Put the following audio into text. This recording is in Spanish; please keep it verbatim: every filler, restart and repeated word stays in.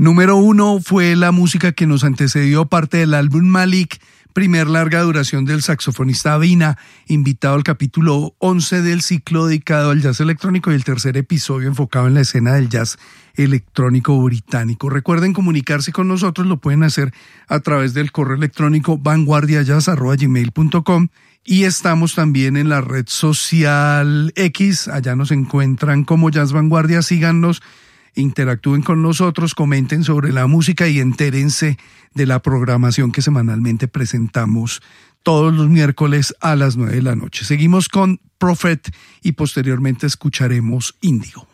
Número uno fue la música que nos antecedió, parte del álbum Malik, primer larga duración del saxofonista Avina, invitado al capítulo once del ciclo dedicado al jazz electrónico y el tercer episodio enfocado en la escena del jazz electrónico británico. Recuerden comunicarse con nosotros, lo pueden hacer a través del correo electrónico vanguardia jazz arroba gmail punto com y estamos también en la red social X, allá nos encuentran como Jazz Vanguardia, síganos, interactúen con nosotros, comenten sobre la música y entérense de la programación que semanalmente presentamos todos los miércoles a las nueve de la noche. Seguimos con Prophet y posteriormente escucharemos Índigo.